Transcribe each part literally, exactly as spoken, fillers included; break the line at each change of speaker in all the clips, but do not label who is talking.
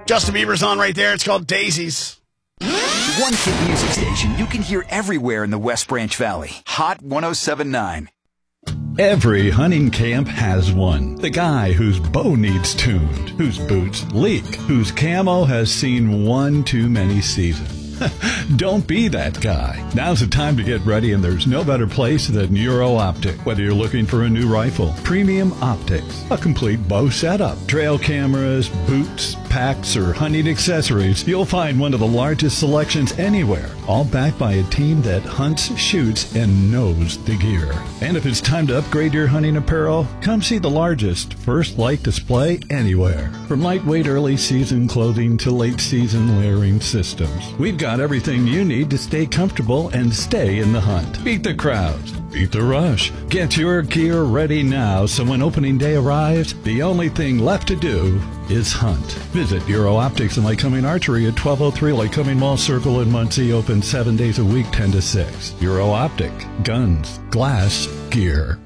Justin Bieber's on right there. It's called Daisies.
One hit music station you can hear everywhere in the West Branch Valley. Hot one oh seven point nine.
Every hunting camp has one. The guy whose bow needs tuned, whose boots leak, whose camo has seen one too many seasons. Don't be that guy. Now's the time to get ready, and there's no better place than Euro Optic. Whether you're looking for a new rifle, premium optics, a complete bow setup, trail cameras, boots, packs, or hunting accessories, you'll find one of the largest selections anywhere, all backed by a team that hunts, shoots, and knows the gear. And if it's time to upgrade your hunting apparel, come see the largest First Light display anywhere. From lightweight early season clothing to late season layering systems, we've got everything you need to stay comfortable and stay in the hunt. Beat the crowds. Beat the rush. Get your gear ready now, so when opening day arrives, the only thing left to do is hunt. Visit Euro Optics and Lycoming Archery at twelve oh three Lycoming Mall Circle in Muncie, open seven days a week, ten to six. Euro Optic. Guns. Glass. Gear.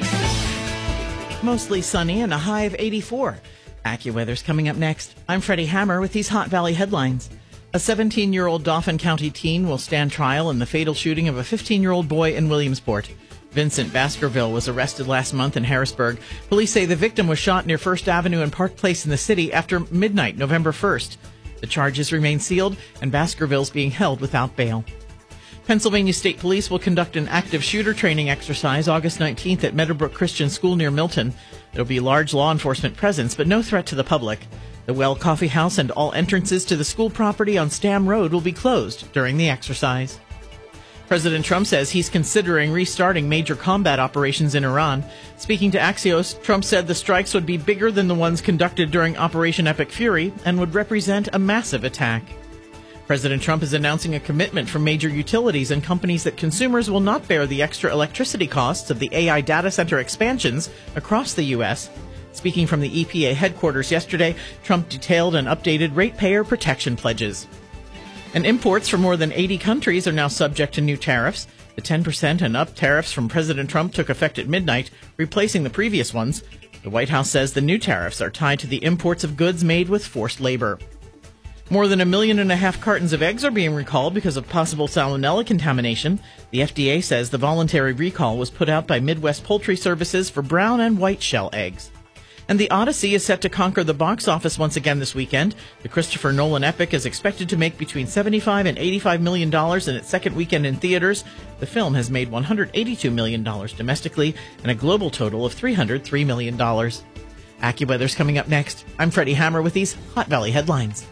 Mostly sunny and a high of eighty-four. AccuWeather's coming up next. I'm Freddie Hammer with these Hot Valley headlines. A seventeen-year-old Dauphin County teen will stand trial in the fatal shooting of a fifteen-year-old boy in Williamsport. Vincent Baskerville was arrested last month in Harrisburg. Police say the victim was shot near First Avenue and Park Place in the city after midnight, November first. The charges remain sealed, and Baskerville's being held without bail. Pennsylvania State Police will conduct an active shooter training exercise August nineteenth at Meadowbrook Christian School near Milton. There'll be large law enforcement presence, but no threat to the public. The Well Coffee House and all entrances to the school property on Stam Road will be closed during the exercise. President Trump says he's considering restarting major combat operations in Iran. Speaking to Axios, Trump said the strikes would be bigger than the ones conducted during Operation Epic Fury and would represent a massive attack. President Trump is announcing a commitment from major utilities and companies that consumers will not bear the extra electricity costs of the A I data center expansions across the U S Speaking from the E P A headquarters yesterday, Trump detailed and updated ratepayer protection pledges. And imports from more than eighty countries are now subject to new tariffs. The ten percent and up tariffs from President Trump took effect at midnight, replacing the previous ones. The White House says the new tariffs are tied to the imports of goods made with forced labor. More than a million and a half cartons of eggs are being recalled because of possible salmonella contamination. The F D A says the voluntary recall was put out by Midwest Poultry Services for brown and white shell eggs. And The Odyssey is set to conquer the box office once again this weekend. The Christopher Nolan epic is expected to make between seventy-five and eighty-five million dollars in its second weekend in theaters. The film has made one hundred eighty-two million dollars domestically and a global total of three hundred three million dollars. AccuWeather's coming up next. I'm Freddie Hammer with these Hot Valley headlines.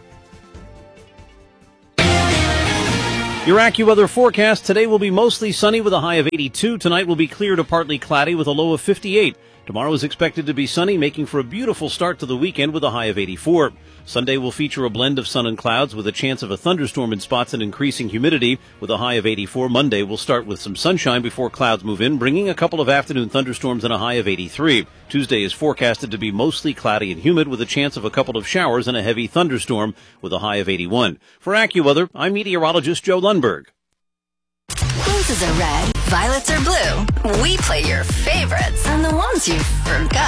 Your AccuWeather forecast today will be mostly sunny with a high of eighty-two. Tonight will be clear to partly cloudy with a low of fifty-eight. Tomorrow is expected to be sunny, making for a beautiful start to the weekend with a high of eighty-four. Sunday will feature a blend of sun and clouds with a chance of a thunderstorm in spots and increasing humidity with a high of eighty-four. Monday will start with some sunshine before clouds move in, bringing a couple of afternoon thunderstorms and a high of eighty-three. Tuesday is forecasted to be mostly cloudy and humid with a chance of a couple of showers and a heavy thunderstorm with a high of eighty-one. For AccuWeather, I'm meteorologist Joe Lundberg.
Roses are red, violets are blue. We play your favorites and the ones you forgot.